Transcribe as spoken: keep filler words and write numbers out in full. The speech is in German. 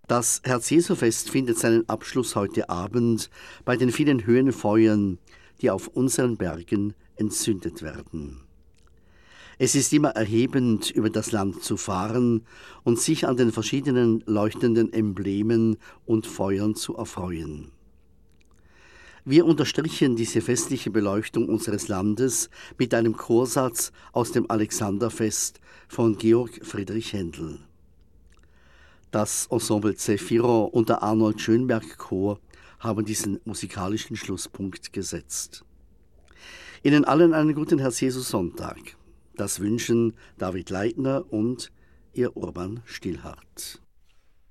Das Herz-Jesu-Fest findet seinen Abschluss heute Abend bei den vielen Höhenfeuern, die auf unseren Bergen entzündet werden. Es ist immer erhebend, über das Land zu fahren und sich an den verschiedenen leuchtenden Emblemen und Feuern zu erfreuen. Wir unterstrichen diese festliche Beleuchtung unseres Landes mit einem Chorsatz aus dem Alexanderfest von Georg Friedrich Händel. Das Ensemble Zefiro und der Arnold Schönberg Chor haben diesen musikalischen Schlusspunkt gesetzt. Ihnen allen einen guten Herz-Jesus-Sonntag. Das wünschen David Leitner und Ihr Urban Stillhardt.